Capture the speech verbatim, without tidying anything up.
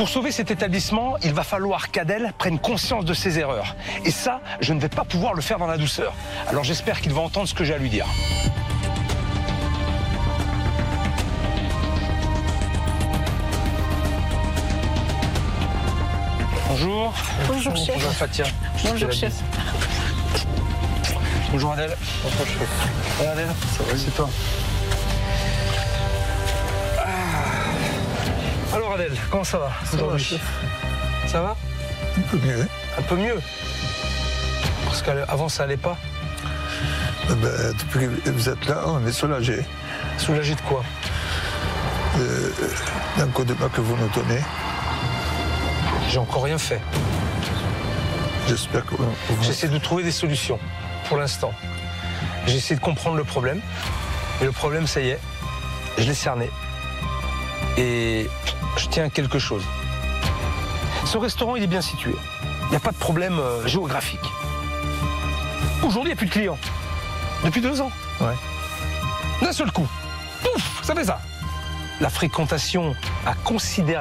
Pour sauver cet établissement, il va falloir qu'Adèle prenne conscience de ses erreurs. Et ça, je ne vais pas pouvoir le faire dans la douceur. Alors j'espère qu'il va entendre ce que j'ai à lui dire. Bonjour. Bonjour, chef. Bonjour Fatia. Bonjour, chef. Bonjour Adèle. Bonjour chef. Bonjour Adèle. Ça va, c'est toi. Ah. Alors Adèle, comment ça va aujourd'hui? Ça va? Un peu mieux. Un peu mieux. Parce qu'avant ça allait pas. Eh ben, depuis que vous êtes là, on est soulagé. Soulagé de quoi? Euh, D'un coup de pas que vous nous donnez. J'ai encore rien fait. J'espère que vous... J'essaie de trouver des solutions, pour l'instant. J'essaie de comprendre le problème. Et le problème, ça y est, je l'ai cerné. Et je tiens à quelque chose. Ce restaurant, il est bien situé. Il n'y a pas de problème euh, géographique. Aujourd'hui, il n'y a plus de clients. Depuis deux ans. Ouais. D'un seul coup. Pouf, ça fait ça. La fréquentation a considérablement